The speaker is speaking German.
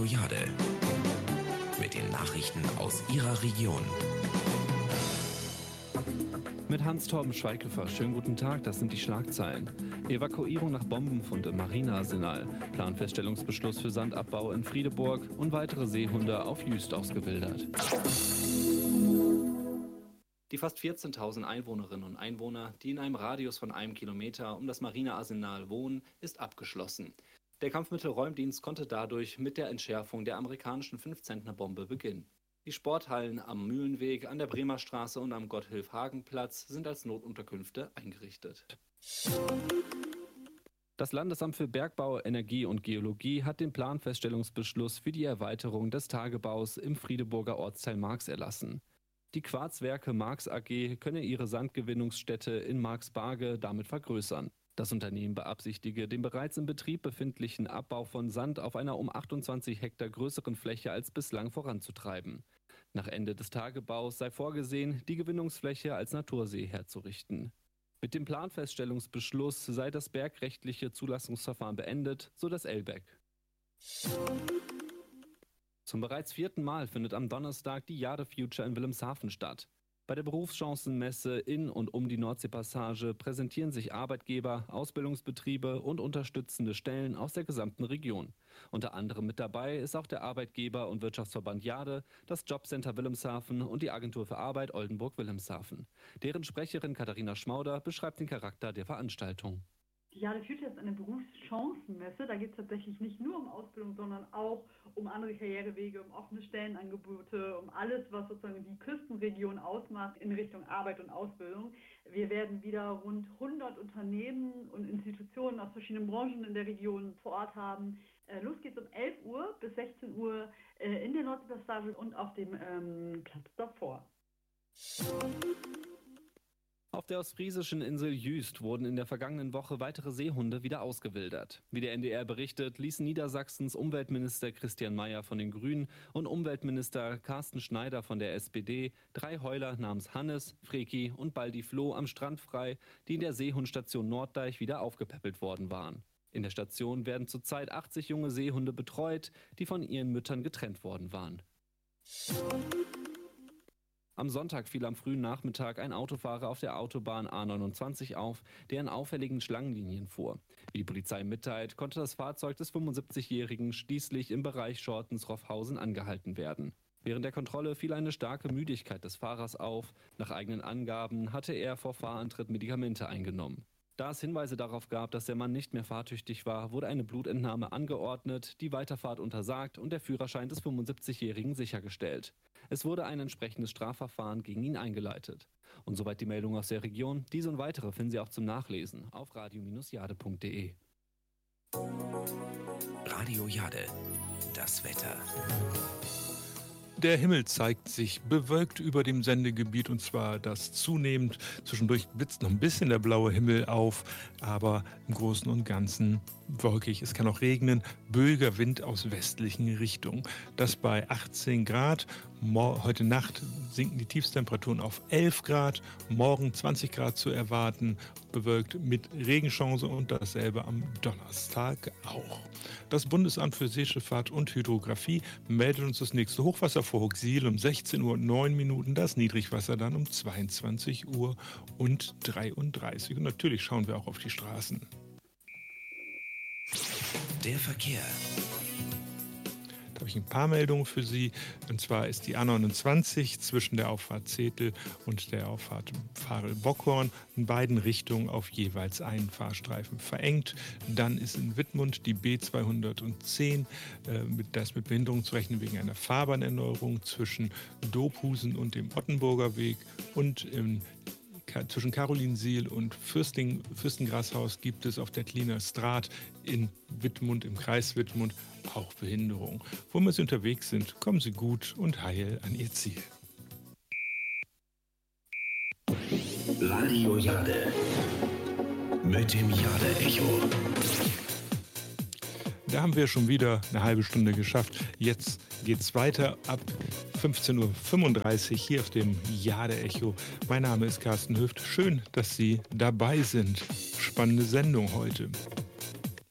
Jade. Mit den Nachrichten aus Ihrer Region. Mit Hans-Torben Schweighöfer. Schönen guten Tag, das sind die Schlagzeilen. Evakuierung nach Bombenfund im Marinearsenal, Planfeststellungsbeschluss für Sandabbau in Friedeburg und weitere Seehunde auf Jüst ausgewildert. Die fast 14.000 Einwohnerinnen und Einwohner, die in einem Radius von 1 Kilometer um das Marinearsenal wohnen, ist abgeschlossen. Der Kampfmittelräumdienst konnte dadurch mit der Entschärfung der amerikanischen 5-Zentner-Bombe beginnen. Die Sporthallen am Mühlenweg, an der Bremer Straße und am Gotthilf-Hagen-Platz sind als Notunterkünfte eingerichtet. Das Landesamt für Bergbau, Energie und Geologie hat den Planfeststellungsbeschluss für die Erweiterung des Tagebaus im Friedeburger Ortsteil Marx erlassen. Die Quarzwerke Marx AG könne ihre Sandgewinnungsstätte in Marxbarge damit vergrößern. Das Unternehmen beabsichtige, den bereits in Betrieb befindlichen Abbau von Sand auf einer um 28 Hektar größeren Fläche als bislang voranzutreiben. Nach Ende des Tagebaus sei vorgesehen, die Gewinnungsfläche als Natursee herzurichten. Mit dem Planfeststellungsbeschluss sei das bergrechtliche Zulassungsverfahren beendet, so das LBEC. Zum bereits 4. Mal findet am Donnerstag die Jade Future in Wilhelmshaven statt. Bei der Berufschancenmesse in und um die Nordseepassage präsentieren sich Arbeitgeber, Ausbildungsbetriebe und unterstützende Stellen aus der gesamten Region. Unter anderem mit dabei ist auch der Arbeitgeber- und Wirtschaftsverband Jade, das Jobcenter Wilhelmshaven und die Agentur für Arbeit Oldenburg-Wilhelmshaven. Deren Sprecherin Katharina Schmauder beschreibt den Charakter der Veranstaltung. Die Jade Future ist eine Berufschancenmesse. Da geht es tatsächlich nicht nur um Ausbildung, sondern auch um andere Karrierewege, um offene Stellenangebote, um alles, was sozusagen die Küstenregion ausmacht in Richtung Arbeit und Ausbildung. Wir werden wieder rund 100 Unternehmen und Institutionen aus verschiedenen Branchen in der Region vor Ort haben. Los geht's um 11 Uhr bis 16 Uhr in der Nordseepassage und auf dem Platz davor. Auf der ostfriesischen Insel Jüst wurden in der vergangenen Woche weitere Seehunde wieder ausgewildert. Wie der NDR berichtet, ließen Niedersachsens Umweltminister Christian Mayer von den Grünen und Umweltminister Carsten Schneider von der SPD 3 Heuler namens Hannes, Freki und Baldi Floh am Strand frei, die in der Seehundstation Norddeich wieder aufgepäppelt worden waren. In der Station werden zurzeit 80 junge Seehunde betreut, die von ihren Müttern getrennt worden waren. Am Sonntag fiel am frühen Nachmittag ein Autofahrer auf der Autobahn A29 auf, der in auffälligen Schlangenlinien fuhr. Wie die Polizei mitteilt, konnte das Fahrzeug des 75-Jährigen schließlich im Bereich Schortens-Roffhausen angehalten werden. Während der Kontrolle fiel eine starke Müdigkeit des Fahrers auf. Nach eigenen Angaben hatte er vor Fahrantritt Medikamente eingenommen. Da es Hinweise darauf gab, dass der Mann nicht mehr fahrtüchtig war, wurde eine Blutentnahme angeordnet, die Weiterfahrt untersagt und der Führerschein des 75-Jährigen sichergestellt. Es wurde ein entsprechendes Strafverfahren gegen ihn eingeleitet. Und soweit die Meldung aus der Region. Diese und weitere finden Sie auch zum Nachlesen auf radio-jade.de. Radio Jade. Das Wetter. Der Himmel zeigt sich bewölkt über dem Sendegebiet und zwar das zunehmend. Zwischendurch blitzt noch ein bisschen der blaue Himmel auf, aber im Großen und Ganzen wolkig. Es kann auch regnen, böiger Wind aus westlichen Richtungen. Das bei 18 Grad. Heute Nacht sinken die Tiefstemperaturen auf 11 Grad. Morgen 20 Grad zu erwarten, bewölkt mit Regenchance und dasselbe am Donnerstag auch. Das Bundesamt für Seeschifffahrt und Hydrographie meldet uns das nächste Hochwasser vor Huxil um 16 Uhr und 9 Minuten, das Niedrigwasser dann um 22 Uhr und 33. Und natürlich schauen wir auch auf die Straßen. Der Verkehr. Da habe ich ein paar Meldungen für Sie. Und zwar ist die A29 zwischen der Auffahrt Zetel und der Auffahrt Farel-Bockhorn in beiden Richtungen auf jeweils einen Fahrstreifen verengt. Dann ist in Wittmund die B210, da ist mit Behinderung zu rechnen wegen einer Fahrbahnerneuerung zwischen Dobhusen und dem Ottenburger Weg und zwischen Carolinsiel und Fürstengrashaus gibt es auf der Kliner Straat in Wittmund, im Kreis Wittmund, auch Behinderung. Wo wir Sie unterwegs sind, kommen Sie gut und heil an Ihr Ziel. Radio Jade. Mit dem Jade-Echo. Da haben wir schon wieder eine halbe Stunde geschafft. Jetzt geht's weiter ab 15.35 Uhr hier auf dem Jade-Echo. Mein Name ist Carsten Hüft. Schön, dass Sie dabei sind. Spannende Sendung heute.